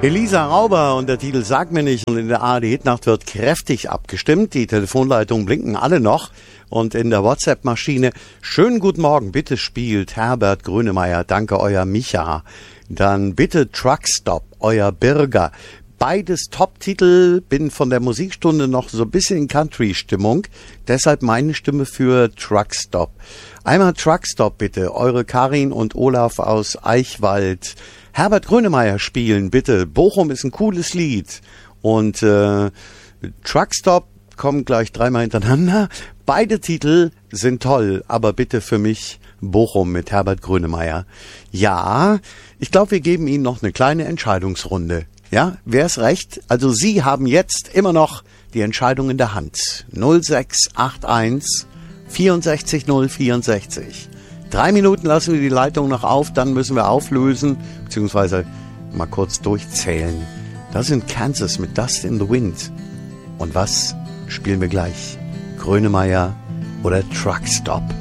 Elisa Rauber und der Titel Sag mir nicht. Und in der ARD-Hitnacht wird kräftig abgestimmt. Die Telefonleitungen blinken alle noch. Und in der WhatsApp-Maschine, schönen guten Morgen, bitte spielt Herbert Grönemeyer, danke euer Micha. Dann bitte Truckstop, euer Birger. Beides Top-Titel, bin von der Musikstunde noch so ein bisschen in Country-Stimmung. Deshalb meine Stimme für Truckstop. Einmal Truckstop bitte, eure Karin und Olaf aus Eichwald. Herbert Grönemeyer spielen, bitte. Bochum ist ein cooles Lied. Und Truckstop kommen gleich dreimal hintereinander. Beide Titel sind toll, aber bitte für mich Bochum mit Herbert Grönemeyer. Ja, ich glaube, wir geben Ihnen noch eine kleine Entscheidungsrunde. Ja, wer ist recht? Also Sie haben jetzt immer noch die Entscheidung in der Hand. 0681 64 064. 3 Minuten lassen wir die Leitung noch auf, dann müssen wir auflösen, beziehungsweise mal kurz durchzählen. Das sind Kansas mit Dust in the Wind. Und was spielen wir gleich? Grönemeyer oder Truckstop?